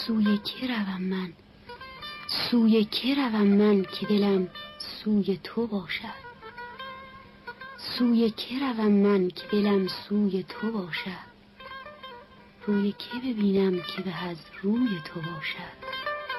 سوی که روم من، سوی که روم من که دلم سوی تو باشد، سوی که روم من که دلم سوی تو باشد، روی که ببینم که به از روی تو باشد.